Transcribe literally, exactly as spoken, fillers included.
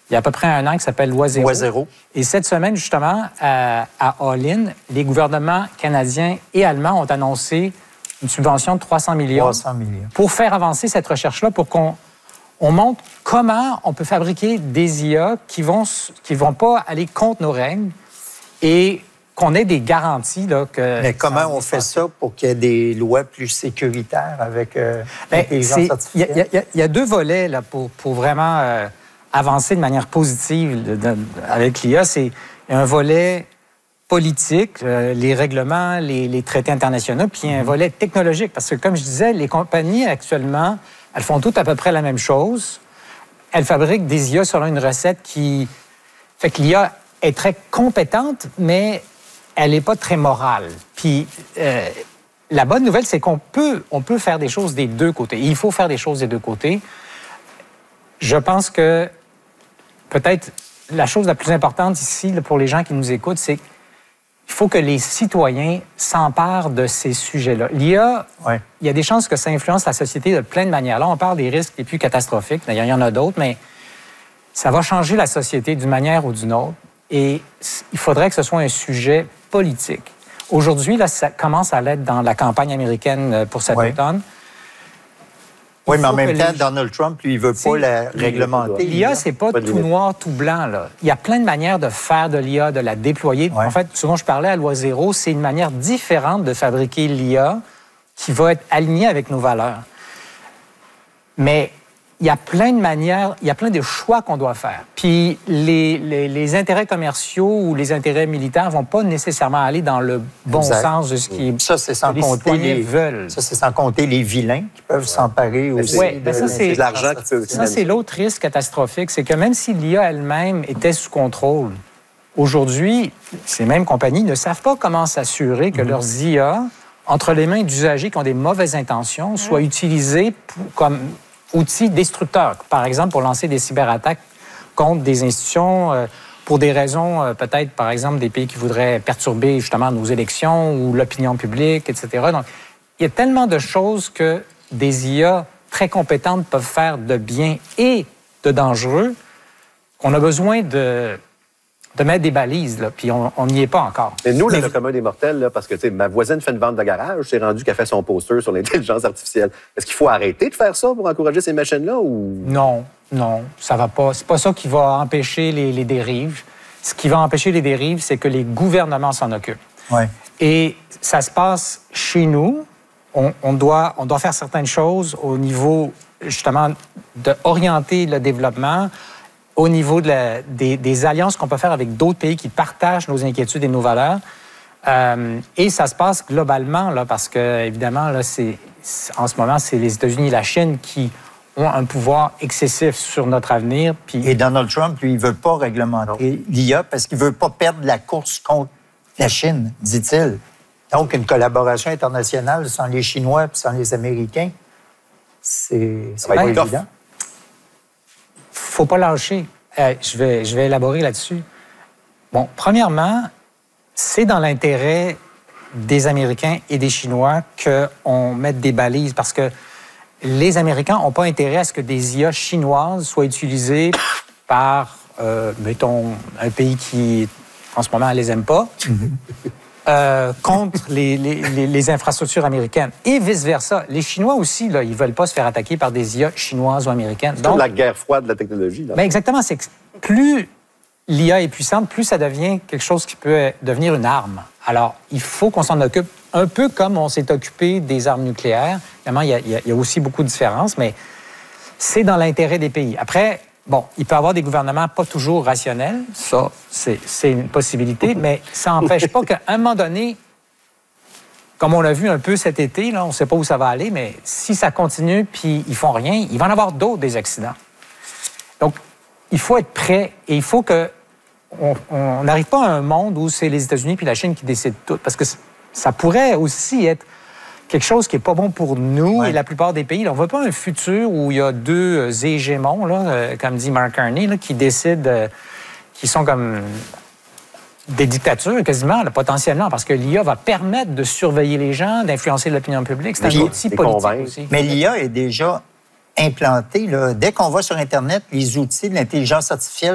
il y a à peu près un an qui s'appelle Loi zéro. Loi zéro. Et cette semaine, justement, à, à All-in, les gouvernements canadiens et allemands ont annoncé une subvention de trois cents millions, trois cents millions pour faire avancer cette recherche-là, pour qu'on on montre comment on peut fabriquer des I A qui vont qui vont pas aller contre nos règles et qu'on ait des garanties. Là, que Mais comment on fait ça pour qu'il y ait des lois plus sécuritaires avec euh, l'intelligence artificielle? Il y, y a deux volets là, pour, pour vraiment euh, avancer de manière positive de, de, avec l'I A. C'est un volet politique, euh, les règlements, les, les traités internationaux, puis un volet technologique. Parce que, comme je disais, les compagnies actuellement, elles font toutes à peu près la même chose. Elles fabriquent des I A selon une recette qui fait que l'I A est très compétente, mais elle n'est pas très morale. Puis euh, la bonne nouvelle, c'est qu'on peut, on peut faire des choses des deux côtés. Il faut faire des choses des deux côtés. Je pense que peut-être la chose la plus importante ici, là, pour les gens qui nous écoutent, c'est qu'il faut que les citoyens s'emparent de ces sujets-là. L'I A, ouais. il y a des chances que ça influence la société de plein de manières. Là, on parle des risques les plus catastrophiques. D'ailleurs, il y en a d'autres, mais ça va changer la société d'une manière ou d'une autre. Et il faudrait que ce soit un sujet politique. Aujourd'hui, là, ça commence à l'être dans la campagne américaine pour cet oui. automne. Oui, mais en même temps, les... Donald Trump, lui, il ne veut pas la réglementer. L'I A, c'est pas, pas tout noir, tout blanc. Là. Il y a plein de manières de faire de l'I A, de la déployer. Ouais. En fait, ce dont je parlais à Loi zéro, c'est une manière différente de fabriquer l'I A qui va être alignée avec nos valeurs. Mais il y a plein de manières, il y a plein de choix qu'on doit faire. Puis les, les, les intérêts commerciaux ou les intérêts militaires vont pas nécessairement aller dans le bon exact. Sens de ce qui est, ça, c'est sans les compter les veulent. Ça, c'est sans compter les vilains qui peuvent ouais. s'emparer aussi. Oui, de, ça, c'est de l'argent qui peut aussi. Ça, c'est l'autre risque catastrophique, c'est que même si l'I A elle-même était sous contrôle, aujourd'hui, ces mêmes compagnies ne savent pas comment s'assurer que mm-hmm. leurs I A, entre les mains d'usagers qui ont des mauvaises intentions, mm-hmm. soient utilisées pour, comme outils destructeurs, par exemple pour lancer des cyberattaques contre des institutions euh, pour des raisons euh, peut-être, par exemple, des pays qui voudraient perturber justement nos élections ou l'opinion publique, et cetera. Donc, il y a tellement de choses que des I A très compétentes peuvent faire de bien et de dangereux qu'on a besoin de, de mettre des balises, là, puis on n'y est pas encore. Et nous, Mais... le commun des mortels, là, parce que tu sais, ma voisine fait une vente de garage, c'est rendu qu'elle fait son poster sur l'intelligence artificielle. Est-ce qu'il faut arrêter de faire ça pour encourager ces machines-là ou... Non, non, ça va pas. C'est pas ça qui va empêcher les, les dérives. Ce qui va empêcher les dérives, c'est que les gouvernements s'en occupent. Ouais. Et ça se passe chez nous. On, on, doit, on doit faire certaines choses au niveau, justement, d'orienter le développement, au niveau de la, des, des alliances qu'on peut faire avec d'autres pays qui partagent nos inquiétudes et nos valeurs. Euh, et ça se passe globalement, là, parce que, évidemment, là, c'est, en ce moment, c'est les États-Unis et la Chine qui ont un pouvoir excessif sur notre avenir. Puis... Et Donald Trump, lui, il ne veut pas réglementer l'I A parce qu'il ne veut pas perdre la course contre la Chine, dit-il. Donc, une collaboration internationale sans les Chinois et sans les Américains, c'est, c'est pas évident. Il ne faut pas lâcher. Euh, je vais, je vais élaborer là-dessus. Bon, premièrement, c'est dans l'intérêt des Américains et des Chinois qu'on mette des balises parce que les Américains n'ont pas intérêt à ce que des I A chinoises soient utilisées par, euh, mettons, un pays qui, en ce moment, ne les aime pas, euh, contre les, les, les, les infrastructures américaines. Et vice-versa. Les Chinois aussi, là, ils ne veulent pas se faire attaquer par des I A chinoises ou américaines. C'est comme la guerre froide de la technologie. Là. Ben exactement. C'est que plus l'I A est puissante, plus ça devient quelque chose qui peut devenir une arme. Alors, il faut qu'on s'en occupe un peu comme on s'est occupé des armes nucléaires. Évidemment, il y a, il y a aussi beaucoup de différences, mais c'est dans l'intérêt des pays. Après, bon, il peut y avoir des gouvernements pas toujours rationnels. Ça, c'est, c'est une possibilité, mais ça n'empêche pas qu'à un moment donné, comme on l'a vu un peu cet été, là, on ne sait pas où ça va aller, mais si ça continue puis ils font rien, il va en avoir d'autres des accidents. Donc, il faut être prêt et il faut que on n'arrive pas à un monde où c'est les États-Unis puis la Chine qui décident tout, parce que ça pourrait aussi être quelque chose qui n'est pas bon pour nous ouais. et la plupart des pays. Là, on ne veut pas un futur où il y a deux hégémons, là, euh, comme dit Mark Carney, là, qui décident, euh, qui sont comme des dictatures quasiment, là, potentiellement, parce que l'I A va permettre de surveiller les gens, d'influencer l'opinion publique. C'est un outil politique aussi. Mais l'I A est déjà implantée. Là. Dès qu'on va sur Internet, les outils de l'intelligence artificielle